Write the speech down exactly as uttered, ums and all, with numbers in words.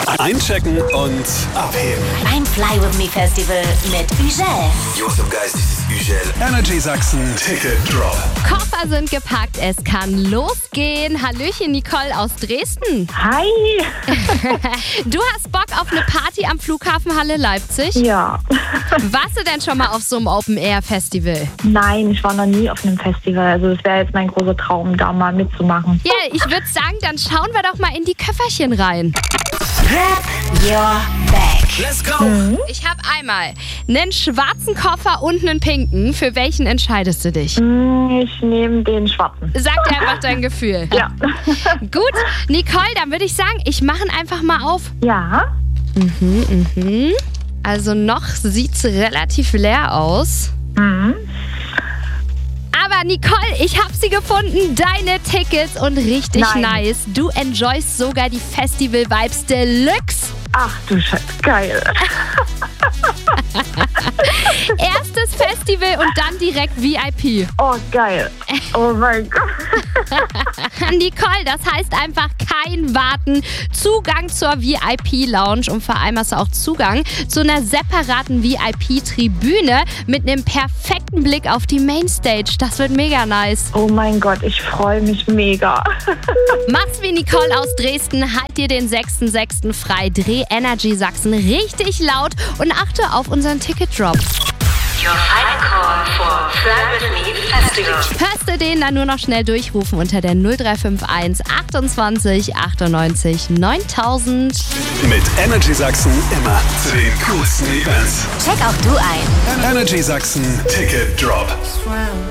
Einchecken und abheben. Beim Fly With Me Festival mit Ügel. Yo, what's up, guys? This is Ügel. Energy Sachsen Ticket Drop. Koffer sind gepackt, es kann losgehen. Hallöchen, Nicole aus Dresden. Hi. Du hast Bock auf eine Party am Flughafen Halle Leipzig? Ja. Warst du denn schon mal auf so einem Open-Air-Festival? Nein, ich war noch nie auf einem Festival. Also es wäre jetzt mein großer Traum, da mal mitzumachen. Ja, ich würde sagen, dann schauen wir doch mal in die Köfferchen rein. Grab your bag. Let's go. Ich habe einmal einen schwarzen Koffer und einen pinken. Für welchen entscheidest du dich? Hm, Ich nehme den schwarzen. Sag dir einfach dein Gefühl. Ja. Gut, Nicole, dann würde ich sagen, ich mache ihn einfach mal auf. Ja. Mhm. Also noch sieht's relativ leer aus. Mhm. Aber Nicole, ich habe sie gefunden, deine Tickets und richtig Nein. nice. Du enjoyst sogar die Festival-Vibes Deluxe. Ach du Scheiße, geil. Erstes Festival und dann direkt V I P. Oh, geil. Oh mein Gott. Nicole, das heißt einfach kein Warten. Zugang zur V I P-Lounge und vor allem hast du auch Zugang zu einer separaten V I P-Tribüne mit einem perfekten Blick auf die Mainstage. Das wird mega nice. Oh mein Gott, ich freue mich mega. Mach's wie Nicole aus Dresden, halt dir den sechsten sechsten frei, dreh Energy Sachsen richtig laut und achte auf unseren Ticket-Drop. Your final call for Fly With Me Festival. Hörst du den dann nur noch schnell durchrufen unter der null drei fünf eins achtundzwanzig achtundneunzig neuntausend. Mit Energy Sachsen immer zu den coolsten Events. Check auch du ein. Energy Sachsen Ticket Drop.